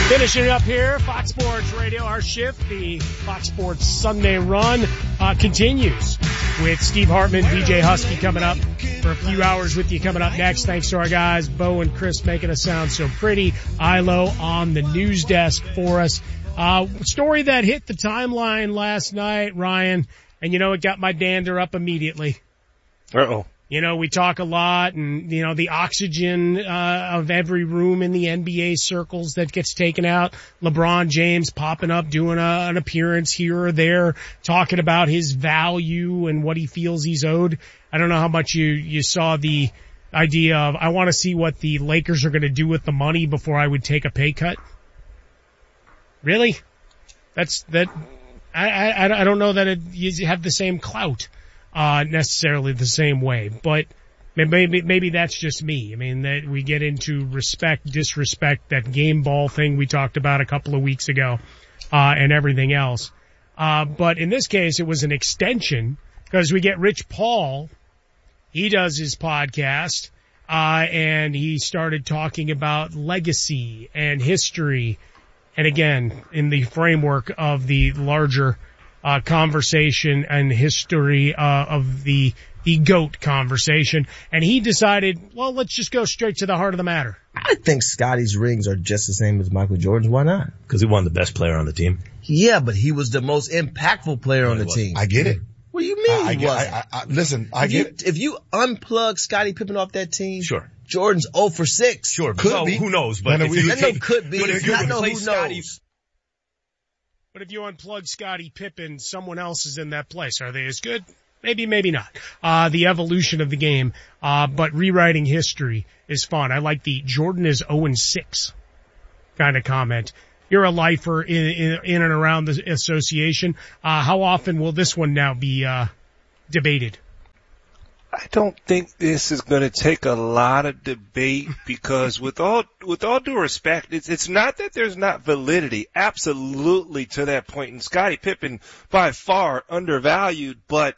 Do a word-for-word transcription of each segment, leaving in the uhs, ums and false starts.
Finishing up here, Fox Sports Radio, our shift, the Fox Sports Sunday run, uh, continues with Steve Hartman, D J Husky coming up for a few hours with you coming up next. Thanks to our guys, Bo and Chris making us sound so pretty. Ilo on the news desk for us. Uh, story that hit the timeline last night, Ryan, and you know, it got my dander up immediately. Uh-oh. You know, we talk a lot and, you know, the oxygen, uh, of every room in the N B A circles that gets taken out. LeBron James popping up, doing a, an appearance here or there, talking about his value and what he feels he's owed. I don't know how much you, you saw the idea of, I want to see what the Lakers are going to do with the money before I would take a pay cut. Really? That's, that, I, I, I don't know that it, you have the same clout. Uh, necessarily the same way, but maybe, maybe that's just me. I mean, that we get into respect, disrespect, that game ball thing we talked about a couple of weeks ago, uh, and everything else. Uh, but in this case, it was an extension because we get Rich Paul. He does his podcast, uh, and he started talking about legacy and history. And again, in the framework of the larger Uh, conversation and history, uh, of the, the GOAT conversation. And he decided, well, let's just go straight to the heart of the matter. I think Scotty's rings are just the same as Michael Jordan's. Why not? Because he won the best player on the team. Yeah, but he was the most impactful player no, on the team. I get it. What do you mean I, he I, wasn't? I, I, I, listen, I if get you, it. If you unplug Scottie Pippen off that team, sure. Jordan's zero for six. Sure. Could well, be. Who knows? But if we, you I know could be. But if you're I know who knows. Scotty, But if you unplug Scottie Pippen, someone else is in that place. Are they as good? Maybe, maybe not. Uh, the evolution of the game, uh, but rewriting history is fun. I like the Jordan is oh and six kind of comment. You're a lifer in, in, in and around the association. Uh, how often will this one now be, uh, debated? I don't think this is going to take a lot of debate because with all, with all due respect, it's, it's not that there's not validity. Absolutely to that point. And Scottie Pippen by far undervalued, but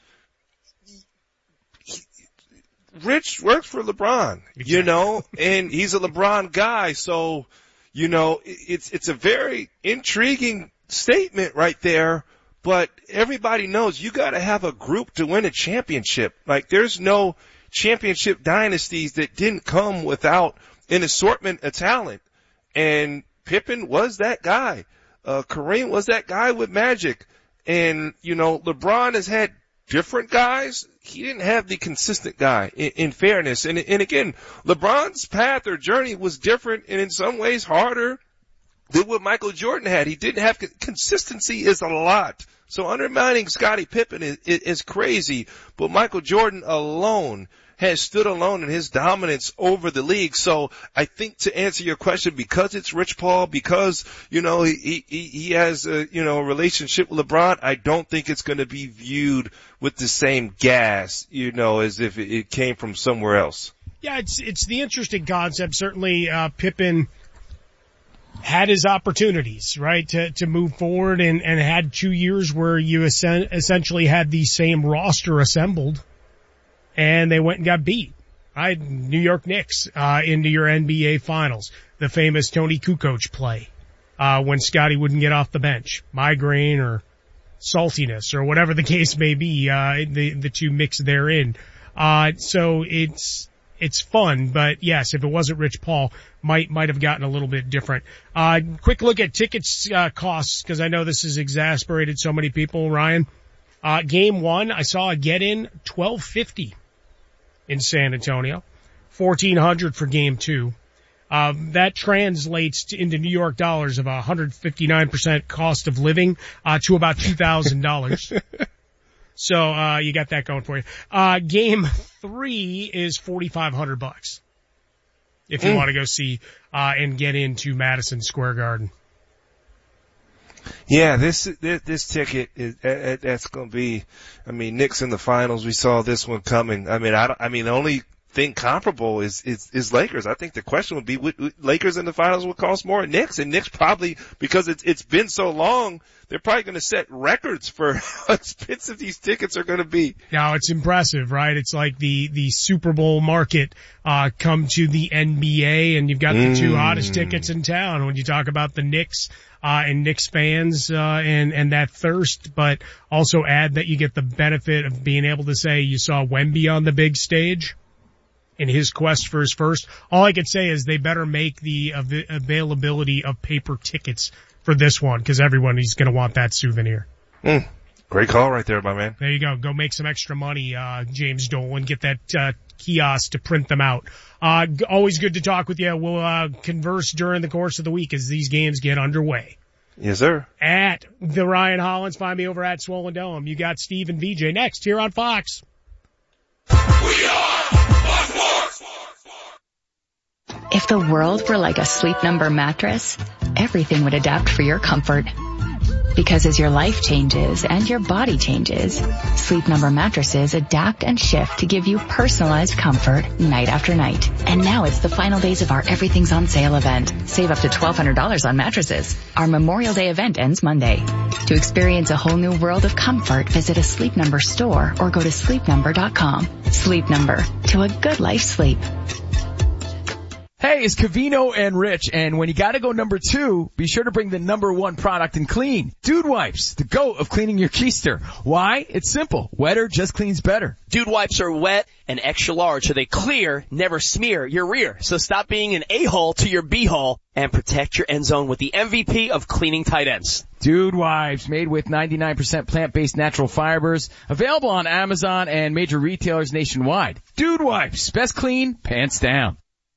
he, Rich works for LeBron, exactly. You know, and he's a LeBron guy. So, you know, it's, it's a very intriguing statement right there. But everybody knows you got to have a group to win a championship. Like there's no championship dynasties that didn't come without an assortment of talent. And Pippen was that guy. Uh, Kareem was that guy with Magic. And, you know, LeBron has had different guys. He didn't have the consistent guy in, in fairness. And, and again, LeBron's path or journey was different and in some ways harder than what Michael Jordan had. He didn't have consistency is a lot. So undermining Scottie Pippen is, is, is crazy, but Michael Jordan alone has stood alone in his dominance over the league. So I think to answer your question, because it's Rich Paul, because, you know, he, he, he has a, you know, a relationship with LeBron, I don't think it's going to be viewed with the same gas, you know, as if it, it came from somewhere else. Yeah, it's, it's the interesting concept. Certainly, uh, Pippen had his opportunities, right, to, to move forward and, and had two years where you essen- essentially had the same roster assembled and they went and got beat. Right? New York Knicks, uh, into your N B A finals. The famous Tony Kukoc play, uh, when Scotty wouldn't get off the bench. Migraine or saltiness or whatever the case may be, uh, the, the two mix therein. Uh, so it's, It's fun, but yes, if it wasn't Rich Paul, might might have gotten a little bit different. Uh, quick look at tickets uh, costs, because I know this has exasperated so many people. Ryan, uh, game one, I saw a get-in twelve fifty in San Antonio, fourteen hundred for game two. Uh, that translates to, into New York dollars of one hundred fifty-nine percent cost of living uh, to about two thousand dollars. So, uh, you got that going for you. Uh, game three is forty-five hundred bucks. If you mm. want to go see, uh, and get into Madison Square Garden. Yeah, this, this, this ticket is, uh, that's going to be, I mean, Knicks in the finals. We saw this one coming. I mean, I don't, I mean, the only think comparable is, is, is Lakers. I think the question would be, would, Lakers in the finals would cost more than Knicks, and Knicks probably, because it's, it's been so long, they're probably going to set records for how expensive these tickets are going to be. Now, it's impressive, right? It's like the, the Super Bowl market, uh, come to the N B A, and you've got the two Mm. hottest tickets in town when you talk about the Knicks, uh, and Knicks fans, uh, and, and that thirst, but also add that you get the benefit of being able to say you saw Wemby on the big stage in his quest for his first. All I could say is they better make the av- availability of paper tickets for this one, because everyone is going to want that souvenir. Mm. Great call right there, my man. There you go. Go make some extra money, uh, James Dolan. Get that uh, kiosk to print them out. Uh, g- always good to talk with you. We'll uh, converse during the course of the week as these games get underway. Yes, sir. At the Ryan Hollins, find me over at Swollen Dome. You got Steve and V J next here on Fox. We are Fox Sports. If the world were like a Sleep Number mattress, everything would adapt for your comfort. Because as your life changes and your body changes, Sleep Number mattresses adapt and shift to give you personalized comfort night after night. And now it's the final days of our Everything's on Sale event. Save up to twelve hundred dollars on mattresses. Our Memorial Day event ends Monday. To experience a whole new world of comfort, visit a Sleep Number store or go to sleep number dot com. Sleep Number, to a good life sleep. Hey, it's Covino and Rich, and when you gotta go number two, be sure to bring the number one product in clean. Dude Wipes, the GOAT of cleaning your keister. Why? It's simple. Wetter just cleans better. Dude Wipes are wet and extra large, so they clear, never smear your rear. So stop being an a-hole to your b-hole and protect your end zone with the M V P of cleaning tight ends. Dude Wipes, made with ninety-nine percent plant-based natural fibers, available on Amazon and major retailers nationwide. Dude Wipes, best clean, pants down.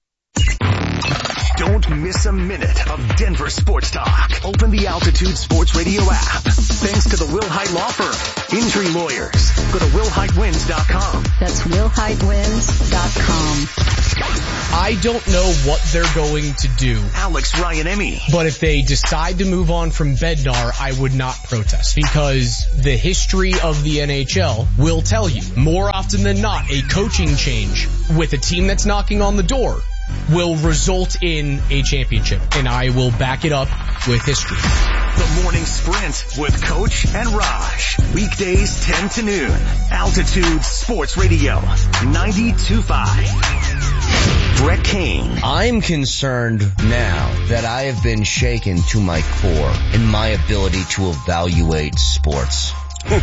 Don't miss a minute of Denver sports talk. Open the Altitude Sports Radio app. Thanks to the Will Height Law Firm. Injury lawyers. Go to will height wins dot com. That's will height wins dot com. I don't know what they're going to do. Alex Ryan-Emmy. But if they decide to move on from Bednar, I would not protest, because the history of the N H L will tell you more often than not a coaching change with a team that's knocking on the door will result in a championship, and I will back it up with history. The Morning Sprint with Coach and Raj. Weekdays ten to noon. Altitude Sports Radio ninety-two point five. Brett Kane. I'm concerned now that I have been shaken to my core in my ability to evaluate sports.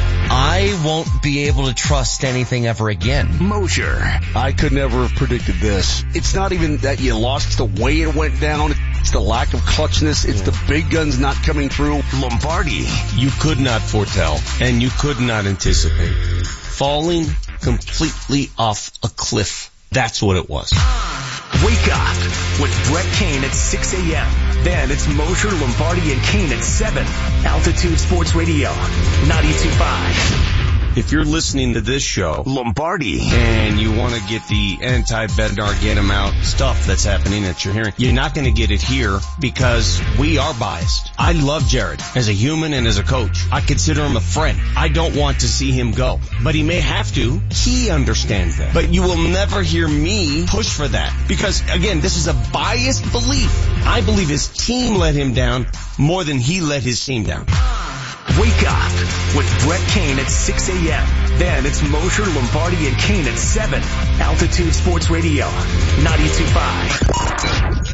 I won't be able to trust anything ever again. Mosier. I could never have predicted this. It's not even that you lost, it's the way it went down. It's the lack of clutchness. It's the big guns not coming through. Lombardi. You could not foretell, and you could not anticipate. Falling completely off a cliff. That's what it was. Wake up with Brett Kane at six a.m. Then it's Mosher, Lombardi, and Kane at seven. Altitude Sports Radio ninety-two point five. If you're listening to this show, Lombardi, and you want to get the anti-Bednar, get him out stuff that's happening that you're hearing, you're not going to get it here because we are biased. I love Jared as a human and as a coach. I consider him a friend. I don't want to see him go, but he may have to. He understands that. But you will never hear me push for that because, again, this is a biased belief. I believe his team let him down more than he let his team down. Wake up with Brett Kane at six a.m. Then it's Mosher, Lombardi, and Kane at seven. Altitude Sports Radio ninety-two point five.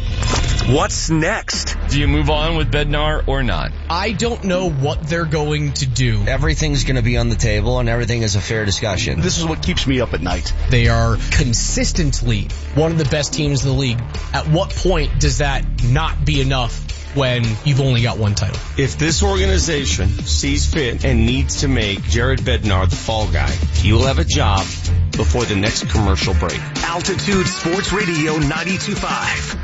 What's next? Do you move on with Bednar or not? I don't know what they're going to do. Everything's going to be on the table and everything is a fair discussion. This is what keeps me up at night. They are consistently one of the best teams in the league. At what point does that not be enough when you've only got one title? If this organization sees fit and needs to make Jared Bednar the fall guy, he will have a job before the next commercial break. Altitude Sports Radio ninety-two point five.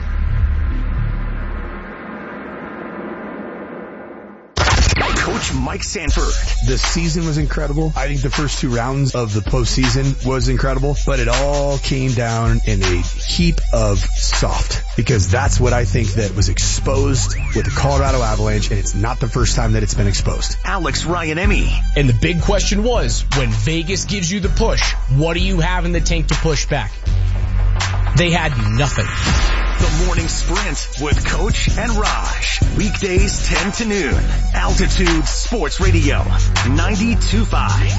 Coach Mike Sanford. The season was incredible. I think the first two rounds of the postseason was incredible, but it all came down in a heap of soft, because that's what I think that was exposed with the Colorado Avalanche, and it's not the first time that it's been exposed. Alex Ryan-Emmy. And the big question was, when Vegas gives you the push, what do you have in the tank to push back? They had nothing. The Morning Sprint with Coach and Raj. Weekdays ten to noon. Altitude Sports Radio. ninety-two point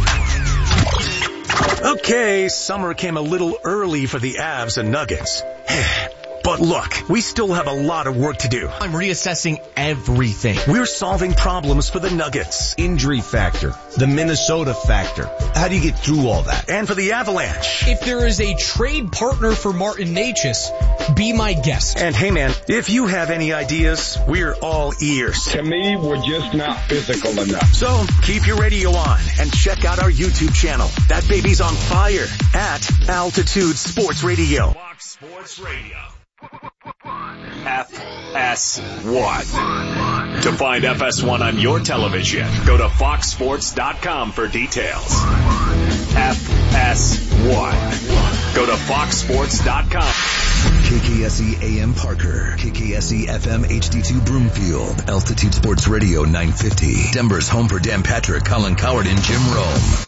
five. Okay, summer came a little early for the Avs and Nuggets. But look, we still have a lot of work to do. I'm reassessing everything. We're solving problems for the Nuggets. Injury factor, the Minnesota factor. How do you get through all that? And for the Avalanche. If there is a trade partner for Martin Necas, be my guest. And hey man, if you have any ideas, we're all ears. To me, we're just not physical enough. So keep your radio on and check out our YouTube channel. That baby's on fire at Altitude Sports Radio. Fox Sports Radio. F S one. To find F S one on your television, go to fox sports dot com for details. F S one. Go to fox sports dot com. K K S E A M Parker, K K S E F M H D two Broomfield, Altitude Sports Radio nine fifty, Denver's home for Dan Patrick, Colin Coward, and Jim Rome.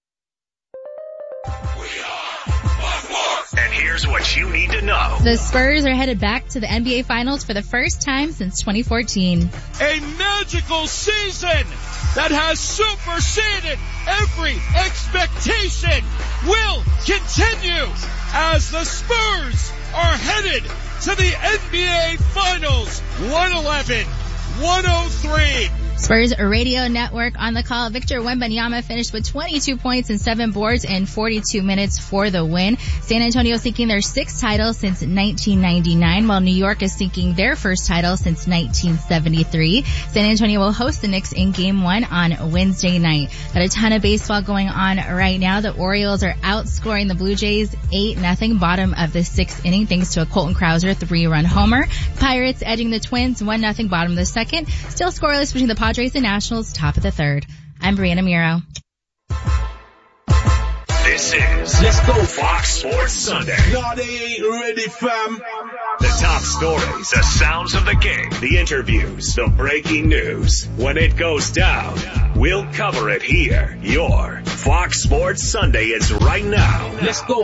And here's what you need to know. The Spurs are headed back to the N B A Finals for the first time since twenty fourteen. A magical season that has superseded every expectation will continue as the Spurs are headed to the N B A Finals. one eleven one oh three. Spurs Radio Network on the call. Victor Wembanyama finished with twenty-two points and seven boards in forty-two minutes for the win. San Antonio seeking their sixth title since nineteen ninety-nine, while New York is seeking their first title since nineteen seventy-three. San Antonio will host the Knicks in game one on Wednesday night. Got a ton of baseball going on right now. The Orioles are outscoring the Blue Jays eight nothing, bottom of the sixth inning, thanks to a Colton Krauser three-run homer. Pirates edging the Twins one nothing, bottom of the second. Still scoreless between the Padres and Nationals, top of the third. I'm Brianna Miro. This is Let's Go Fox Sports Sunday. No, they ain't ready, fam. The top stories, the sounds of the game, the interviews, the breaking news. When it goes down, we'll cover it here. Your Fox Sports Sunday is right now. Let's go.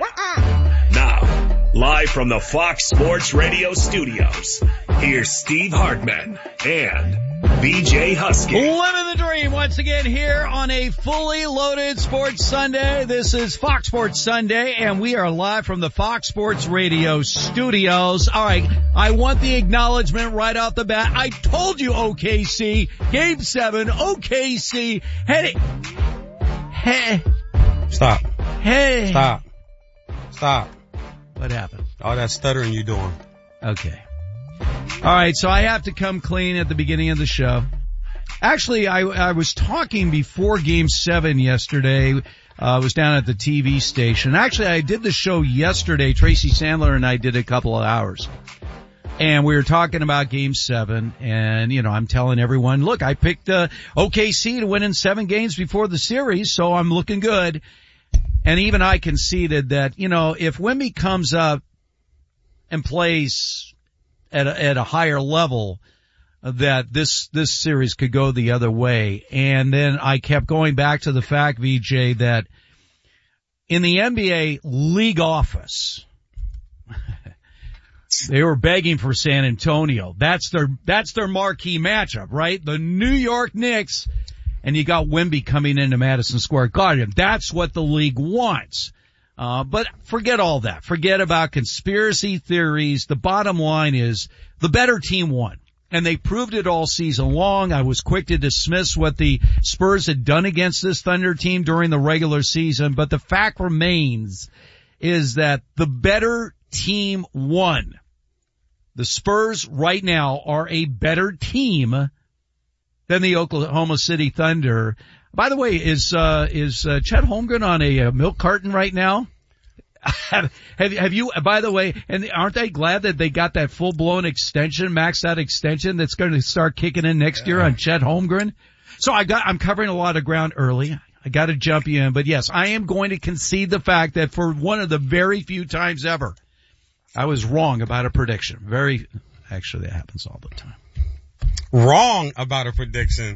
Now, live from the Fox Sports Radio studios, here's Steve Hartman and B J Husky. Living the dream once again here on a fully loaded Sports Sunday. This is Fox Sports Sunday, and we are live from the Fox Sports Radio studios. All right, I want the acknowledgement right off the bat. I told you O K C, Game seven, O K C. Hey, hey. Stop. Hey. Stop. Stop. What happened? All that stuttering you doing. Okay. All right, so I have to come clean at the beginning of the show. Actually, I, I was talking before Game seven yesterday. Uh, I was down at the T V station. Actually, I did the show yesterday. Tracy Sandler and I did a couple of hours. And we were talking about Game seven, and, you know, I'm telling everyone, look, I picked uh, O K C to win in seven games before the series, so I'm looking good. And even I conceded that, you know, if Wemby comes up and plays at a, at a higher level, that this, this series could go the other way. And then I kept going back to the fact, V J, that in the N B A league office, they were begging for San Antonio. That's their, that's their marquee matchup, right? The New York Knicks, and you got Wemby coming into Madison Square Garden. That's what the league wants. Uh, but forget all that. Forget about conspiracy theories. The bottom line is the better team won. And they proved it all season long. I was quick to dismiss what the Spurs had done against this Thunder team during the regular season. But the fact remains is that the better team won. The Spurs right now are a better team than the Oklahoma City Thunder. By the way, is, uh, is, uh, Chet Holmgren on a, a milk carton right now? have, have, have you, by the way, and aren't they glad that they got that full blown extension, maxed out extension that's going to start kicking in next year on Chet Holmgren? So I got, I'm covering a lot of ground early. I got to jump you in, but yes, I am going to concede the fact that for one of the very few times ever, I was wrong about a prediction. Very, actually that happens all the time. Wrong about a prediction.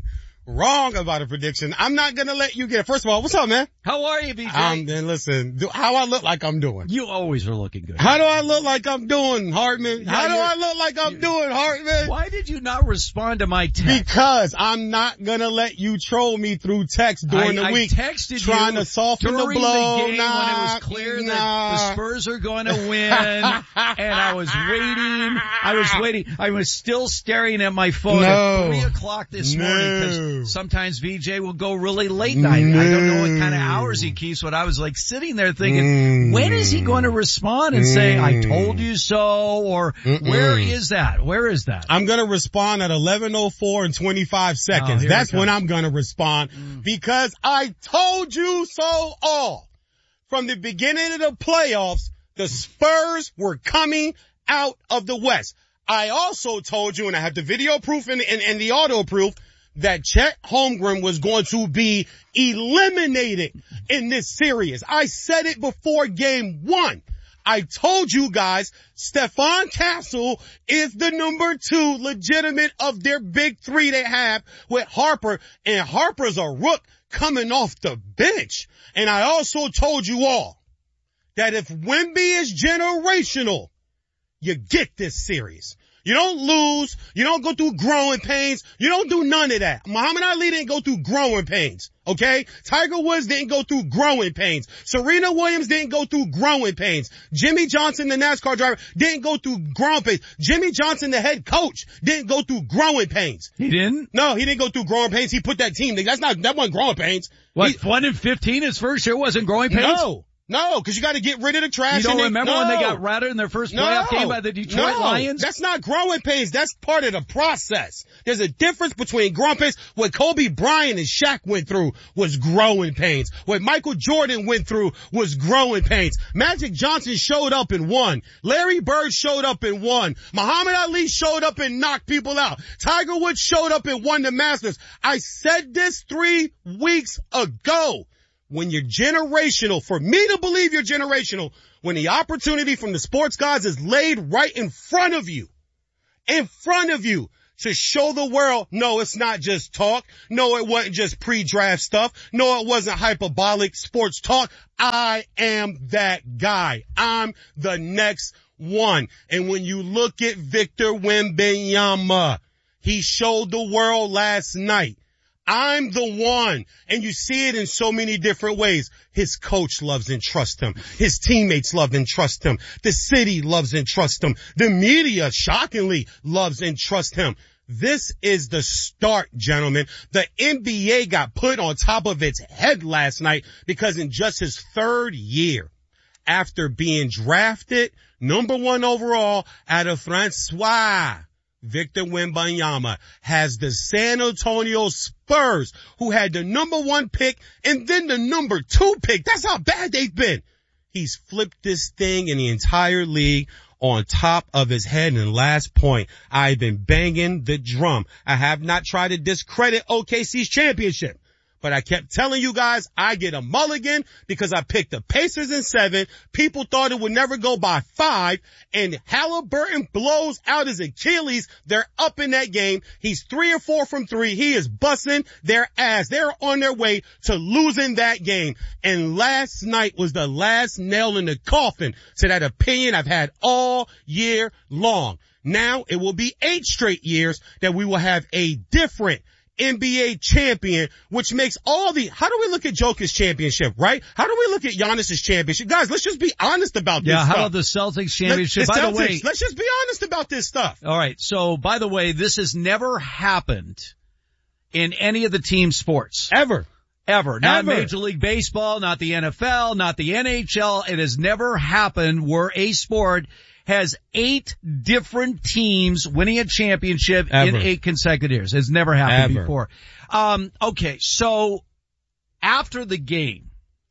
wrong about a prediction. I'm not gonna let you get it. First of all, what's up, man? How are you, B J? Um, then listen, do, how I look like I'm doing? You always are looking good. How do I look like I'm doing, Hartman? Yeah, how do you're- I look like I'm doing, Hartman? Why did you not respond to my text? Because I'm not gonna let you troll me through text during I, the week. I texted trying you to soften the during blow. the game nah, when it was clear nah. that the Spurs are going to win, and I was waiting. I was waiting. I was still staring at my phone No. at three o'clock this No. morning because sometimes V J will go really late night. I don't know what kind of hours he keeps, but I was like sitting there thinking, Mm. when is he going to respond and say, I told you so, or Mm-mm. where is that? Where is that? I'm gonna respond at eleven oh four and twenty-five Oh, seconds. here That's it when comes. I'm gonna respond because I told you so all. From the beginning of the playoffs, the Spurs were coming out of the West. I also told you, and I have the video proof and, and, and the audio proof, that Chet Holmgren was going to be eliminated in this series. I said it before game one. I told you guys, Stephon Castle is the number two legitimate of their big three they have with Harper, and Harper's a rook coming off the bench. And I also told you all that if Wemby is generational, you get this series. You don't lose. You don't go through growing pains. You don't do none of that. Muhammad Ali didn't go through growing pains. Okay? Tiger Woods didn't go through growing pains. Serena Williams didn't go through growing pains. Jimmy Johnson, the NASCAR driver, didn't go through growing pains. Jimmy Johnson, the head coach, didn't go through growing pains. He didn't? No, he didn't go through growing pains. He put that team. That's not, that wasn't growing pains. What, He- one in fifteen his first year wasn't growing pains? No. No, because you got to get rid of the trash. You don't and they- remember no. when they got routed in their first playoff game by the Detroit no, Lions? That's not growing pains. That's part of the process. There's a difference between growing pains. What Kobe Bryant and Shaq went through was growing pains. What Michael Jordan went through was growing pains. Magic Johnson showed up and won. Larry Bird showed up and won. Muhammad Ali showed up and knocked people out. Tiger Woods showed up and won the Masters. I said this three weeks ago. When you're generational, for me to believe you're generational, when the opportunity from the sports gods is laid right in front of you, in front of you, to show the world, no, it's not just talk. No, it wasn't just pre-draft stuff. No, it wasn't hyperbolic sports talk. I am that guy. I'm the next one. And when you look at Victor Wembanyama, he showed the world last night. I'm the one. And you see it in so many different ways. His coach loves and trusts him. His teammates love and trust him. The city loves and trusts him. The media, shockingly, loves and trusts him. This is the start, gentlemen. The N B A got put on top of its head last night because in just his third year, after being drafted number one overall out of Francois, Victor Wembanyama has the San Antonio Spurs, who had the number one pick and then the number two pick. That's how bad they've been. He's flipped this thing in the entire league on top of his head. And last point, I've been banging the drum. I have not tried to discredit O K C's championship. But I kept telling you guys I get a mulligan because I picked the Pacers in seven. People thought it would never go by five. And Halliburton blows out his Achilles. They're up in that game. He's three or four from three. He is busting their ass. They're on their way to losing that game. And last night was the last nail in the coffin to that opinion I've had all year long. Now it will be eight straight years that we will have a different N B A champion, which makes all the, how do we look at Jokic's championship, right? How do we look at Giannis's championship? Guys, let's just be honest about this Yeah, how stuff. about the Celtics championship? Let, the by Celtics, the way, let's just be honest about this stuff. all right. So, by the way, this has never happened in any of the team sports. Ever. Ever. Not Ever. Major League Baseball, not the N F L, not the N H L. It has never happened where a sport has eight different teams winning a championship Ever. in eight consecutive years. It's never happened Ever. before. Um, okay, so after the game,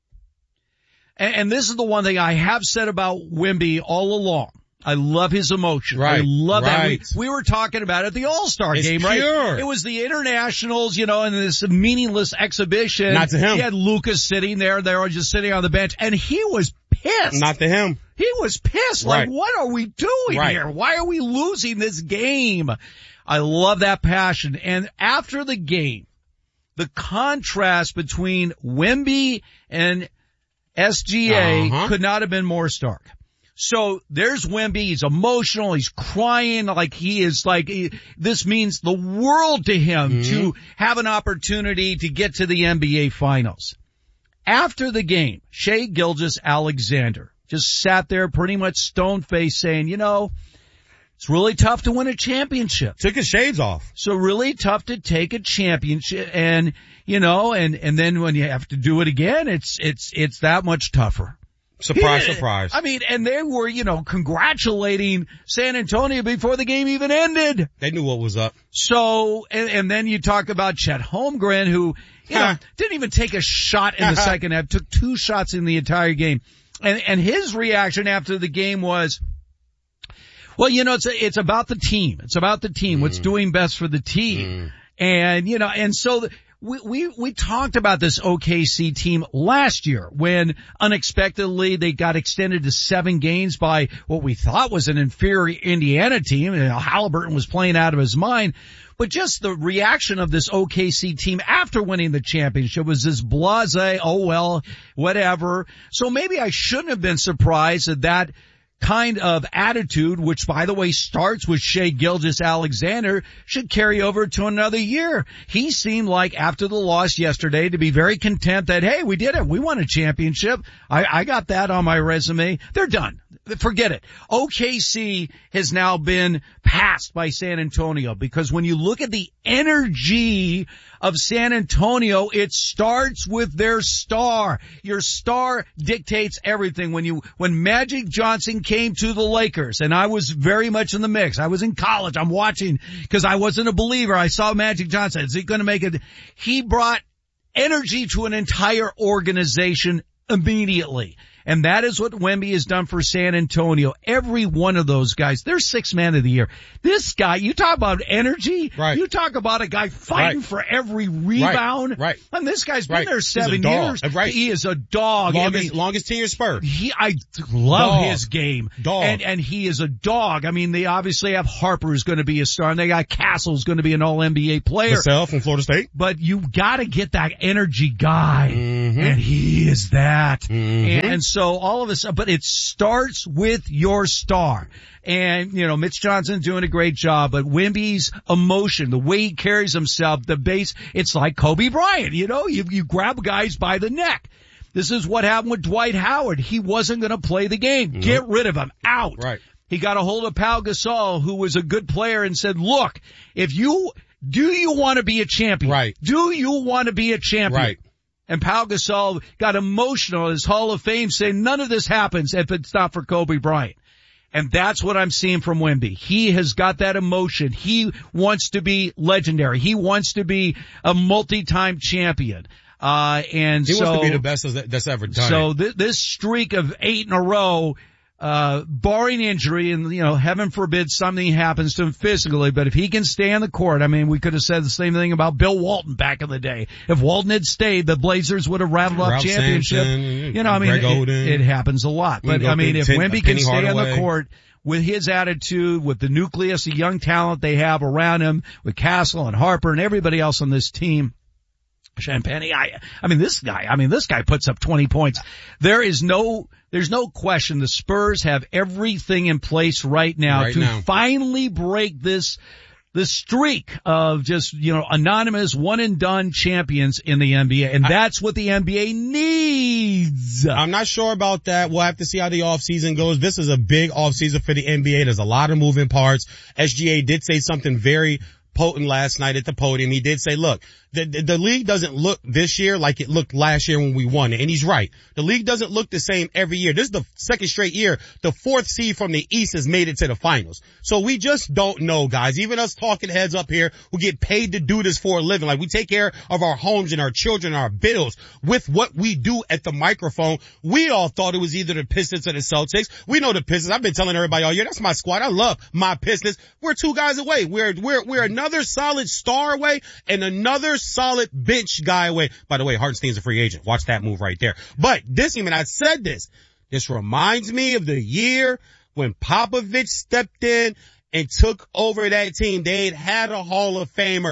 and, and this is the one thing I have said about Wemby all along. I love his emotion. Right, I love right. that. We, we were talking about it at the All-Star It's game, right? pure. It was the internationals, you know, and this meaningless exhibition. Not to him. He had Lucas sitting there. They were just sitting on the bench, and he was pissed. Not to him. He was pissed. Like, Right. what are we doing Right. here? Why are we losing this game? I love that passion. And after the game, the contrast between Wemby and S G A Uh-huh. could not have been more stark. So there's Wemby. He's emotional. He's crying like he is like, he, this means the world to him Mm-hmm. to have an opportunity to get to the N B A finals. After the game, Shai Gilgeous-Alexander just sat there pretty much stone-faced saying, you know, it's really tough to win a championship. Took his shades off. So really tough to take a championship and, you know, and, and then when you have to do it again, it's, it's, it's that much tougher. Surprise, He- surprise. I mean, and they were, you know, congratulating San Antonio before the game even ended. They knew what was up. So, and, and then you talk about Chet Holmgren, who, you know, didn't even take a shot in the second half, took two shots in the entire game. And, and his reaction after the game was, well, you know, it's, it's about the team. It's about the team. What's doing best for the team. And, you know, and so the, we, we, we talked about this O K C team last year when unexpectedly they got extended to seven games by what we thought was an inferior Indiana team. And Halliburton was playing out of his mind. But just the reaction of this O K C team after winning the championship was this blasé, oh well, whatever. So maybe I shouldn't have been surprised at that kind of attitude, which by the way starts with Shai Gilgeous-Alexander, should carry over to another year. He seemed like after the loss yesterday to be very content that, hey, we did it. We won a championship. I, I got that on my resume. They're done. Forget it. O K C has now been passed by San Antonio because when you look at the energy of San Antonio, it starts with their star. Your star dictates everything. When you, when Magic Johnson came to the Lakers, and I was very much in the mix. I was in college. I'm watching because I wasn't a believer. I saw Magic Johnson. Is he going to make it? He brought energy to an entire organization immediately. And that is what Wemby has done for San Antonio. Every one of those guys, they're six man of the year. This guy, you talk about energy. Right. You talk about a guy fighting Right. for every rebound. Right. Right. And this guy's been Right. there He's a seven dog. years. Right. He is a dog. Longest, I mean, longest tenure Spur. he, I love Dog. his game. Dog. And, and he is a dog. I mean, they obviously have Harper who's going to be a star, and they got Castle who's going to be an all N B A player. Vassell from Florida State. But you gotta get that energy guy. Mm-hmm. And he is that. Mm-hmm. And so all of a sudden, but it starts with your star. And, you know, Mitch Johnson's doing a great job, but Wemby's emotion, the way he carries himself, the base, it's like Kobe Bryant, you know, you, you grab guys by the neck. This is what happened with Dwight Howard. He wasn't gonna play the game. Nope. Get rid of him. Out. Right. He got a hold of Pau Gasol, who was a good player, and said, look, if you, do you want to be a champion? Right. Do you want to be a champion? Right. And Pau Gasol got emotional at his Hall of Fame saying none of this happens if it's not for Kobe Bryant. And that's what I'm seeing from Wemby. He has got that emotion. He wants to be legendary. He wants to be a multi-time champion. Uh, and He so, wants to be the best that's ever done. so it. th- this streak of eight in a row, uh, barring injury, and, you know, heaven forbid something happens to him physically, but if he can stay on the court, I mean, we could have said the same thing about Bill Walton back in the day. If Walton had stayed, the Blazers would have rattled off Ralph championship. Sampson, You know, I mean, Greg it, Oden. it happens a lot. We can But, go I mean, Big if Ten- Wemby can Penny stay on the Hardaway. court with his attitude, with the nucleus of young talent they have around him, with Castle and Harper and everybody else on this team, Champagne, I, I mean, this guy, I mean, this guy puts up twenty points. There is no, there's no question the Spurs have everything in place right now Right to now. finally break this, this streak of just, you know, anonymous one and done champions in the N B A. And that's what the N B A needs. I'm not sure about that. We'll have to see how the offseason goes. This is a big offseason for the N B A. There's a lot of moving parts. S G A did say something very potent last night at the podium. He did say, look, the, the, the league doesn't look this year like it looked last year when we won it. And he's right. The league doesn't look the same every year. This is the second straight year. The fourth seed from the East has made it to the finals. So we just don't know, guys. Even us talking heads up here who get paid to do this for a living. Like we take care of our homes and our children and our bills with what we do at the microphone. We all thought it was either the Pistons or the Celtics. We know the Pistons. I've been telling everybody all year, that's my squad. I love my Pistons. We're two guys away. We're, we're, we're another solid star away and another solid bench guy away. By the way, Hartenstein's a free agent. Watch that move right there. But this, even I said this, this reminds me of the year when Popovich stepped in and took over that team. They had had a Hall of Famer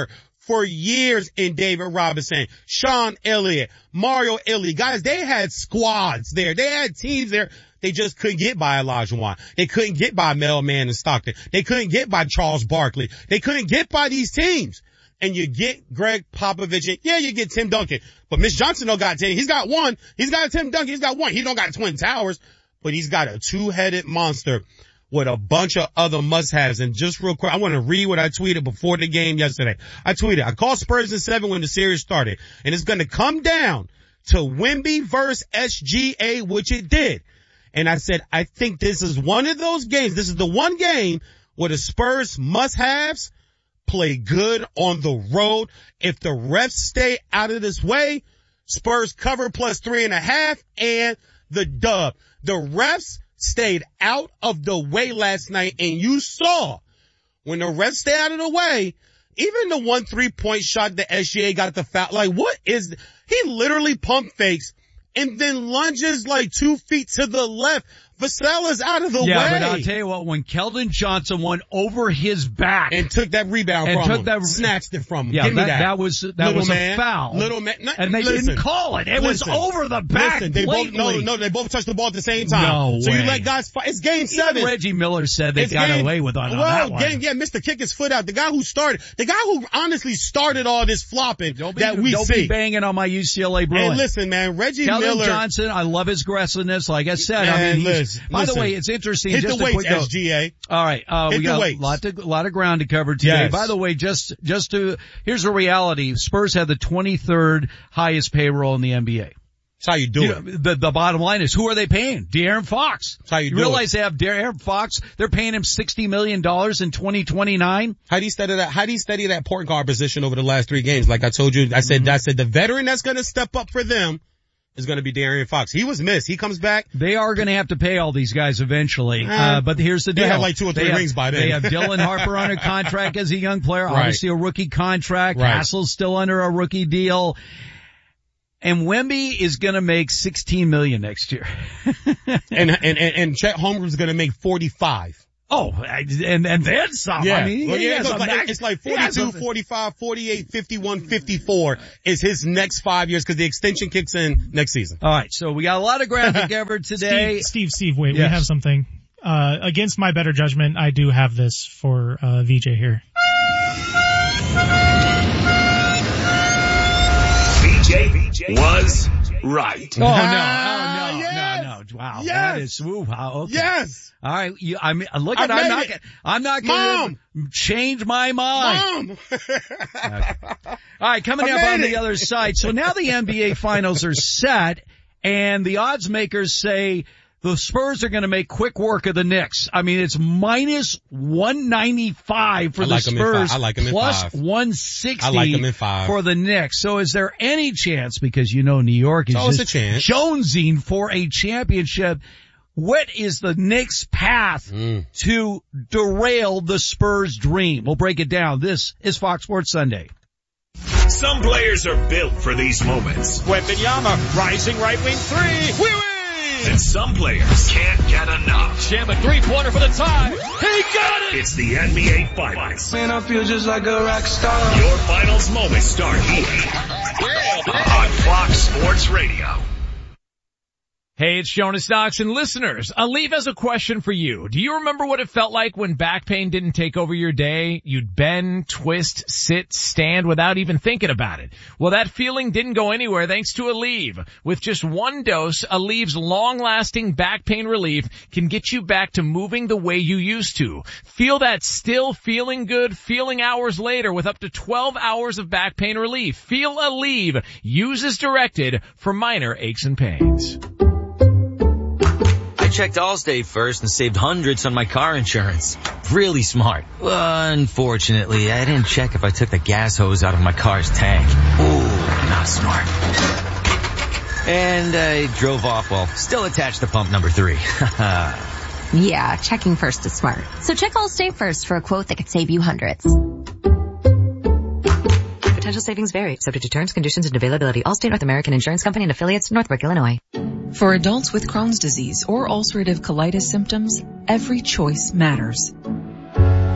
for years in David Robinson, Sean Elliott, Mario Elie. Guys, they had squads there. They had teams there. They just couldn't get by Olajuwon. They couldn't get by Mailman and Stockton. They couldn't get by Charles Barkley. They couldn't get by these teams. And you get Greg Popovich, and yeah, you get Tim Duncan. But Mitch Johnson don't got ten. He's got one. He's got a Tim Duncan. He's got one. He don't got Twin Towers, but he's got a two-headed monster with a bunch of other must-haves. And just real quick, I want to read what I tweeted before the game yesterday. I tweeted, I called Spurs in seven when the series started, and it's going to come down to Wemby versus S G A, which it did. And I said, I think this is one of those games. This is the one game where the Spurs must-haves play good on the road. If the refs stay out of this way, Spurs cover plus three and a half and the dub. The refs stayed out of the way last night, and you saw when the refs stay out of the way, even the one three-point shot that S G A got the foul, like what is, he literally pump fakes and then lunges like two feet to the left. Vassell's out of the yeah, way. Yeah, but I'll tell you what, when Keldon Johnson went over his back and took that rebound and from took him, that, snatched it from him. Yeah, Give me that, that. that was that little was man, a foul. Little man, not, and they listen, didn't call it. It listen, was over the back. Listen, they both no, no, they both touched the ball at the same time. No so way. you let guys fight. It's game seven. Even Reggie Miller said they it's got game, away with on, well, on that one. Game, yeah, Mister Kick his foot out. The guy who started, the guy who honestly started all this flopping don't be, that we don't see. Don't be banging on my U C L A Bruins. Hey, listen, man, Reggie Keldon Miller. Johnson, I love his aggressiveness. Like I said, man, I mean, he's, listen, by listen. the way, it's interesting. Hit just the a weights, quick note. S G A. All right, uh, Hit we the got weights. a lot, to, a lot of ground to cover today. Yes. By the way, just just to here's the reality: Spurs had the twenty-third highest payroll in the N B A. That's how you do you it. Know, the, the bottom line is, who are they paying? De'Aaron Fox. That's how you, you do realize it. they have De'Aaron Fox. They're paying him sixty million dollars in twenty twenty-nine. How do you study that? How do you study that point guard position over the last three games? Like I told you, I said, mm-hmm. I said the veteran that's going to step up for them is going to be De'Aaron Fox. He was missed. He comes back. They are going to have to pay all these guys eventually. Uh, uh, but here's the deal. They have like two or three they rings have, by then. They have Dylan Harper under contract as a young player. Right. Obviously a rookie contract. Right. Hassell's still under a rookie deal. And Wemby is going to make sixteen million dollars next year. and, and, and, and Chet Holmgren's going to make forty-five. Oh, and, and then some. Yeah. I mean, well, he yeah, has it's, a like, max, it's like forty-two, forty-five, forty-eight, fifty-one, fifty-four is his next five years because the extension kicks in next season. All right. So we got a lot of ground to cover today. Steve, Steve, Steve, wait, yes. we have something. Uh, against my better judgment, I do have this for, uh, V J here. V J, V J was right. Oh, no. Oh, no. Yes. No, no. Wow. Yes. That is, ooh, wow. Okay. Yes. All right. You, I mean, look I at, I'm not, it. I'm not going to change my mind. Mom. Okay. All right. Coming I up on it. the other side. So now the N B A finals are set and the odds makers say the Spurs are going to make quick work of the Knicks. I mean, it's minus one ninety-five for I the like 'em in Spurs, five. I like 'em in plus five. one sixty I like 'em in five. for the Knicks. So is there any chance, because you know New York is It's always just a chance. jonesing for a championship, what is the Knicks' path Mm. to derail the Spurs' dream? We'll break it down. This is Fox Sports Sunday. Some players are built for these moments. Wembanyama, rising right wing three. We win! And some players can't get enough. Jam a three-pointer for the tie. He got it! It's the N B A Finals. Man, I feel just like a rock star. Your finals moments start here on Fox Sports Radio. Hey, it's Jonas Knox, and listeners, Aleve has a question for you. Do you remember what it felt like when back pain didn't take over your day? You'd bend, twist, sit, stand without even thinking about it. Well, that feeling didn't go anywhere thanks to Aleve. With just one dose, Aleve's long-lasting back pain relief can get you back to moving the way you used to. Feel that still feeling good feeling hours later with up to twelve hours of back pain relief. Feel Aleve. Use as directed for minor aches and pains. I checked Allstate first and saved hundreds on my car insurance. Really smart. Unfortunately, I didn't check if I took the gas hose out of my car's tank. Ooh, not smart. And I drove off while still attached to pump number three. Yeah, checking first is smart. So check Allstate first for a quote that could save you hundreds. Potential savings vary, subject to terms, conditions, and availability. Allstate North American Insurance Company and affiliates, Northbrook, Illinois. For adults with Crohn's disease or ulcerative colitis symptoms, every choice matters.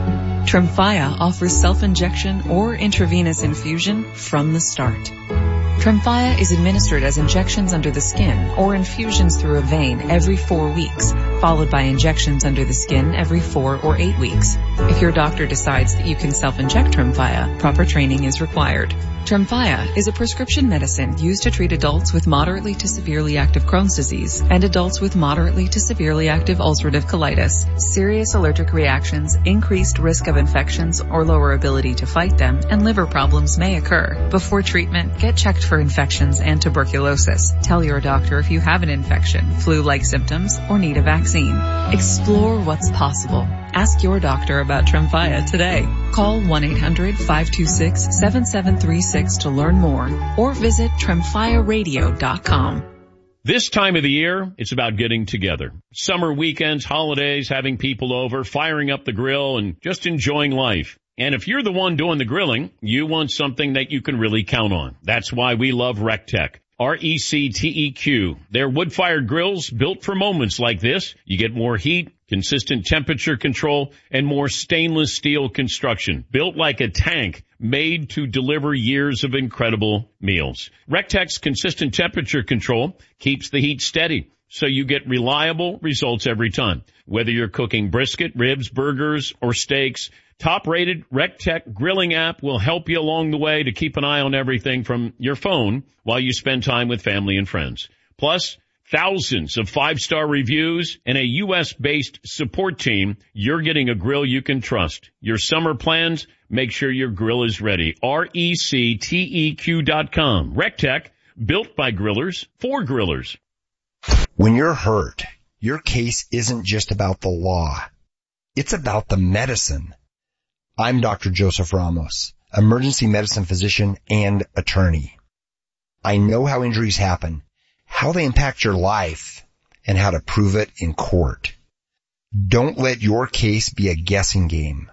Tremfya offers self-injection or intravenous infusion from the start. Tremfya is administered as injections under the skin or infusions through a vein every four weeks, followed by injections under the skin every four or eight weeks. If your doctor decides that you can self-inject Tremfya, proper training is required. Tremfya is a prescription medicine used to treat adults with moderately to severely active Crohn's disease and adults with moderately to severely active ulcerative colitis. Serious allergic reactions, increased risk of infections or lower ability to fight them, and liver problems may occur. Before treatment, get checked for infections and tuberculosis. Tell your doctor if you have an infection, flu-like symptoms, or need a vaccine. Explore what's possible. Ask your doctor about Tremfya today. Call one eight hundred five two six seven seven three six to learn more or visit tremfya radio dot com. This time of the year, it's about getting together. Summer weekends, holidays, having people over, firing up the grill, and just enjoying life. And if you're the one doing the grilling, you want something that you can really count on. That's why we love RecTech. R E C T E Q. They're wood-fired grills built for moments like this. You get more heat, consistent temperature control, and more stainless steel construction. Built like a tank, made to deliver years of incredible meals. RecTech's consistent temperature control keeps the heat steady, so you get reliable results every time. Whether you're cooking brisket, ribs, burgers, or steaks, top-rated RecTech grilling app will help you along the way to keep an eye on everything from your phone while you spend time with family and friends. Plus, thousands of five-star reviews and a U S-based support team. You're getting a grill you can trust. Your summer plans, make sure your grill is ready. R E C T E Q dot com. RecTech, built by grillers, for grillers. When you're hurt, your case isn't just about the law. It's about the medicine. I'm Doctor Joseph Ramos, emergency medicine physician and attorney. I know how injuries happen, how they impact your life, and how to prove it in court. Don't let your case be a guessing game.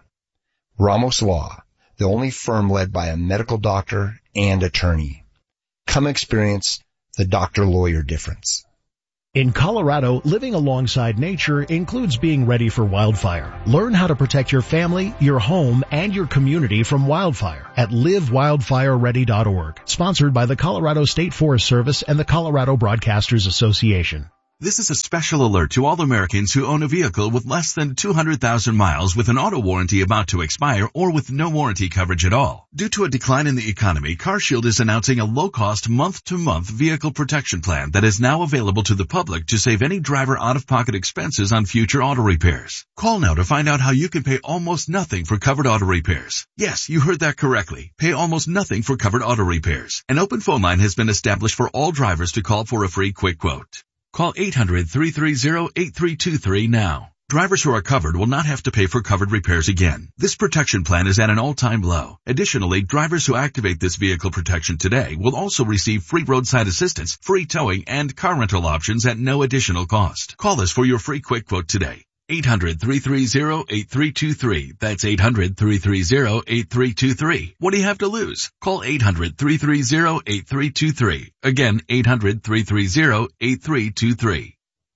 Ramos Law, the only firm led by a medical doctor and attorney. Come experience the doctor-lawyer difference. In Colorado, living alongside nature includes being ready for wildfire. Learn how to protect your family, your home, and your community from wildfire at live wildfire ready dot org. Sponsored by the Colorado State Forest Service and the Colorado Broadcasters Association. This is a special alert to all Americans who own a vehicle with less than two hundred thousand miles with an auto warranty about to expire or with no warranty coverage at all. Due to a decline in the economy, CarShield is announcing a low-cost month-to-month vehicle protection plan that is now available to the public to save any driver out-of-pocket expenses on future auto repairs. Call now to find out how you can pay almost nothing for covered auto repairs. Yes, you heard that correctly. Pay almost nothing for covered auto repairs. An open phone line has been established for all drivers to call for a free quick quote. Call eight hundred, three three zero, eight three two three now. Drivers who are covered will not have to pay for covered repairs again. This protection plan is at an all-time low. Additionally, drivers who activate this vehicle protection today will also receive free roadside assistance, free towing, and car rental options at no additional cost. Call us for your free quick quote today. eight hundred, three three zero, eight three two three. That's eight hundred, three three zero, eight three two three. What do you have to lose? Call eight hundred, three three zero, eight three two three. Again, eight hundred, three three zero, eight three two three.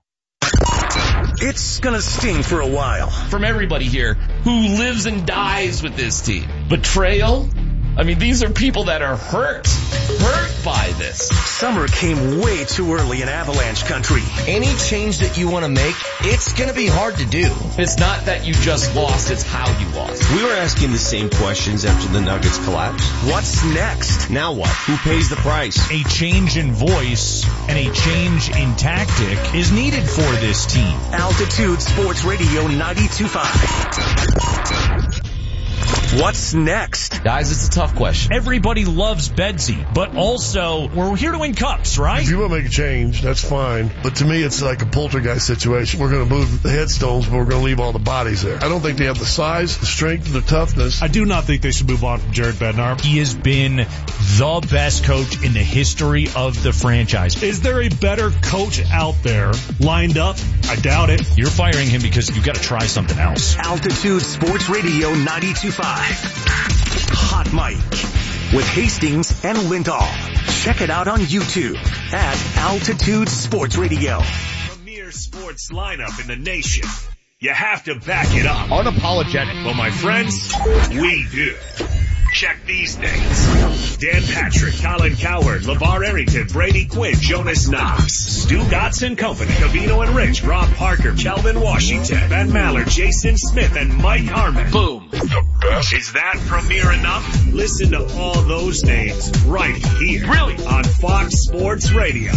It's gonna sting for a while. From everybody here who lives and dies with this team. Betrayal? I mean, these are people that are hurt, hurt by this. Summer came way too early in Avalanche country. Any change that you want to make, it's going to be hard to do. It's not that you just lost, it's how you lost. We were asking the same questions after the Nuggets collapsed. What's next? Now what? Who pays the price? A change in voice and a change in tactic is needed for this team. Altitude Sports Radio ninety-two point five. What's next? Guys, it's a tough question. Everybody loves Bedsy, but also we're here to win cups, right? If you want to make a change, that's fine. But to me, it's like a poltergeist situation. We're going to move the headstones, but we're going to leave all the bodies there. I don't think they have the size, the strength, the toughness. I do not think they should move on from Jared Bednar. He has been the best coach in the history of the franchise. Is there a better coach out there lined up? I doubt it. You're firing him because you got to try something else. Altitude Sports Radio ninety-two point five. Hot Mic with Hastings and Lindahl. Check it out on YouTube at Altitude Sports Radio. Premier sports lineup in the nation. you have to back it up. Unapologetic. Well, my friends, we do. Check these names. Dan Patrick, Colin Coward, LeVar Arrington, Brady Quinn, Jonas Knox, Stu Gotts and Company, Cavino and Rich, Rob Parker, Calvin Washington, Ben Mallard, Jason Smith, and Mike Harmon. Boom. The best. Is that premiere enough? Listen to all those names right here. Really? On Fox Sports Radio.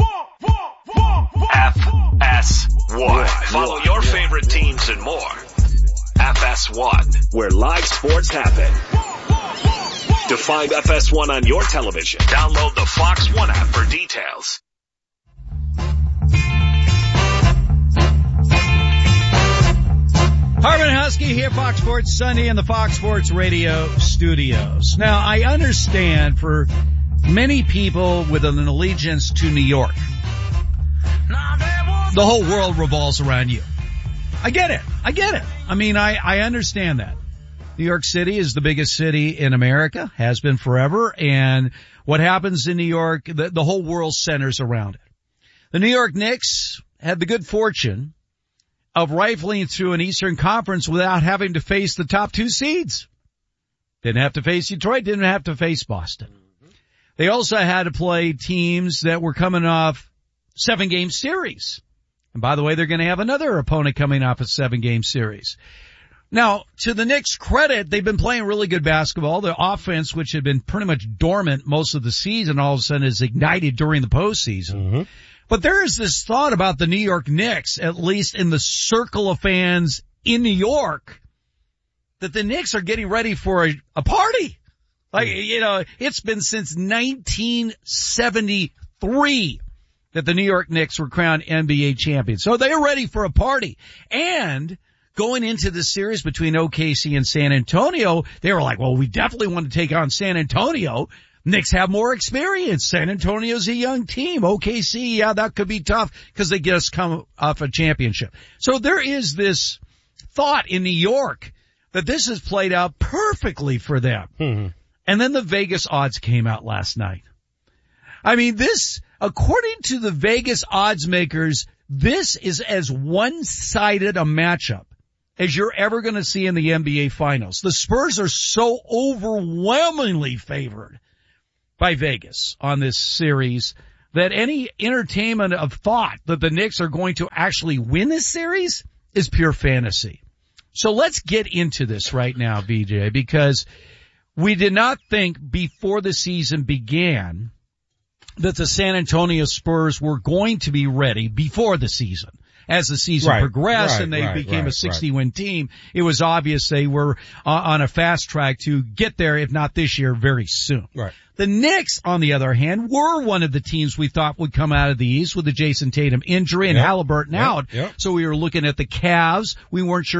F S one. Follow your favorite teams and more. F S one, where live sports happen. To find F S one on your television, download the Fox One app for details. Harmon Husky here, Fox Sports Sunday in the Fox Sports Radio studios. Now, I understand for many people with an allegiance to New York, the whole world revolves around you. I get it. I get it. I mean, I, I understand that. New York City is the biggest city in America, has been forever, and what happens in New York, the, the whole world centers around it. The New York Knicks had the good fortune of rifling through an Eastern Conference without having to face the top two seeds. Didn't have to face Detroit, didn't have to face Boston. They also had to play teams that were coming off seven-game series. And by the way, they're going to have another opponent coming off a seven-game series. Now, to the Knicks' credit, they've been playing really good basketball. Their offense, which had been pretty much dormant most of the season, all of a sudden is ignited during the postseason. Mm-hmm. But there is this thought about the New York Knicks, at least in the circle of fans in New York, that the Knicks are getting ready for a, a party. Like, you know, it's been since nineteen seventy-three that the New York Knicks were crowned N B A champions. So they're ready for a party. And going into the series between O K C and San Antonio, they were like, well, we definitely want to take on San Antonio. Knicks have more experience. San Antonio's a young team. O K C, yeah, that could be tough because they just come off a championship. So there is this thought in New York that this has played out perfectly for them. Mm-hmm. And then the Vegas odds came out last night. I mean, this, according to the Vegas odds makers, this is as one-sided a matchup as you're ever going to see in the N B A Finals. The Spurs are so overwhelmingly favored by Vegas on this series that any entertainment of thought that the Knicks are going to actually win this series is pure fantasy. So let's get into this right now, B J, because we did not think before the season began that the San Antonio Spurs were going to be ready before the season. As the season right, progressed right, and they right, became right, a sixty-win right. team, it was obvious they were uh, on a fast track to get there, if not this year, very soon. Right. The Knicks, on the other hand, were one of the teams we thought would come out of the East with the Jason Tatum injury and yep. Halliburton yep. out. Yep. So we were looking at the Cavs. We weren't sure